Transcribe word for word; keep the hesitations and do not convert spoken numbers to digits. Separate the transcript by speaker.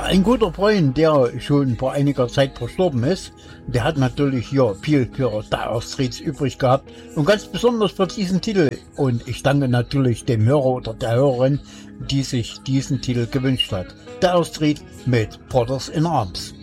Speaker 1: ein guter Freund, der schon vor einiger Zeit verstorben ist, der hat natürlich hier viel für Dire Straits übrig gehabt und ganz besonders für diesen Titel. Und ich danke natürlich dem Hörer oder der Hörerin, die sich diesen Titel gewünscht hat. Dire Straits mit Brothers in Arms.